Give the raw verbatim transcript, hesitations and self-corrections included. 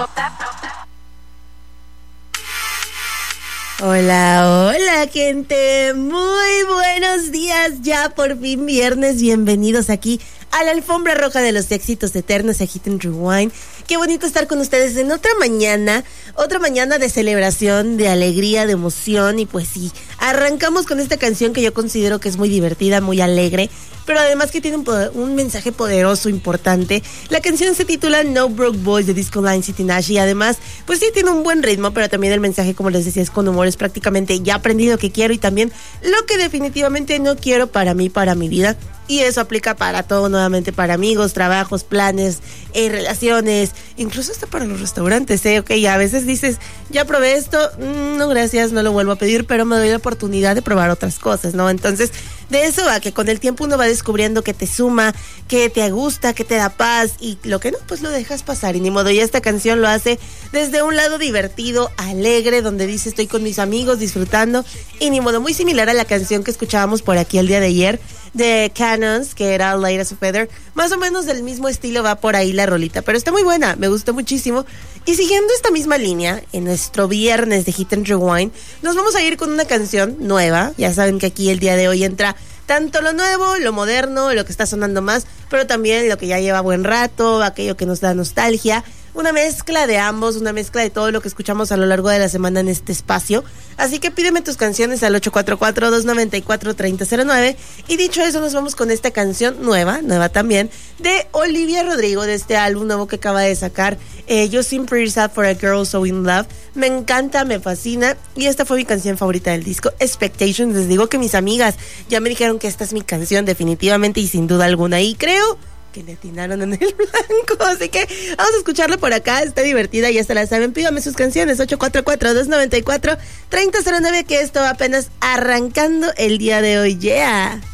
Hola, hola gente, muy buenos días, ya por fin viernes, bienvenidos aquí a la alfombra roja de los éxitos eternos de Hit and Rewind. Qué bonito estar con ustedes en otra mañana, otra mañana de celebración, de alegría, de emoción. Y pues sí, arrancamos con esta canción que yo considero que es muy divertida, muy alegre, pero además que tiene un, poder, un mensaje poderoso, importante. La canción se titula No Broke Boys de Disco Line City Nash y además, pues sí, tiene un buen ritmo, pero también el mensaje, como les decía, es con humor, es prácticamente ya aprendí lo que quiero y también lo que definitivamente no quiero para mí, para mi vida. Y eso aplica para todo, nuevamente, para amigos, trabajos, planes, eh, relaciones, incluso hasta para los restaurantes, ¿eh? Ok, a veces dices, ya probé esto, mm, no gracias, no lo vuelvo a pedir, pero me doy la oportunidad de probar otras cosas, ¿no? Entonces, de eso a que con el tiempo uno va descubriendo que te suma, que te gusta, que te da paz, y lo que no, pues lo dejas pasar, y ni modo. Y esta canción lo hace desde un lado divertido, alegre, donde dice estoy con mis amigos disfrutando, y ni modo, muy similar a la canción que escuchábamos por aquí el día de ayer, de Cannons, que era Light as a Feather. Más o menos del mismo estilo va por ahí la rolita, pero está muy buena, me gustó muchísimo. Y siguiendo esta misma línea, en nuestro viernes de Hit and Rewind, nos vamos a ir con una canción nueva. Ya saben que aquí el día de hoy entra tanto lo nuevo, lo moderno, lo que está sonando más, pero también lo que ya lleva buen rato, aquello que nos da nostalgia. Una mezcla de ambos, una mezcla de todo lo que escuchamos a lo largo de la semana en este espacio. Así que pídeme tus canciones al ocho cuatro cuatro, dos nueve cuatro, tres cero cero nueve. Y dicho eso, nos vamos con esta canción nueva, nueva también, de Olivia Rodrigo, de este álbum nuevo que acaba de sacar, eh, You Seem Pretty Sad for a Girl So In Love. Me encanta, me fascina, y esta fue mi canción favorita del disco, Expectations. Les digo que mis amigas ya me dijeron que esta es mi canción definitivamente y sin duda alguna, y creo que le atinaron en el blanco, así que vamos a escucharla por acá, está divertida, ya se la saben. Pídame sus canciones, ocho cuatro cuatro, dos nueve cuatro, tres cero cero nueve, que esto va apenas arrancando el día de hoy. Yeah.